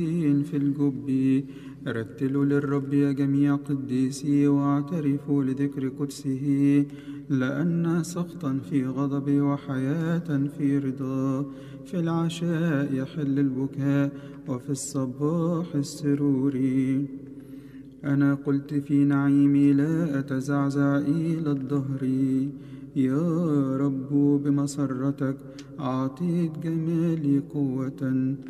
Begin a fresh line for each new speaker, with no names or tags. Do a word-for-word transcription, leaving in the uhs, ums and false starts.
في الجب. رتلوا للرب يا جميع قديسي، واعترفوا لذكر قدسه، لأن سخطا في غضب وحياة في رضا. في العشاء يحل البكاء، وفي الصباح السرور. أنا قلت في نعيمي لا أتزعزع إلى الدهر. يا رب بمسرتك أعطيت جمالي قوة.